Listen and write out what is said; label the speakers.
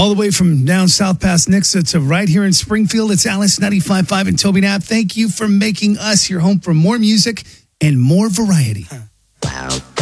Speaker 1: All the way from down south past Nixa to right here in Springfield, it's Alice 95.5 and Toby Knapp. Thank you for making us your home for more music and more variety.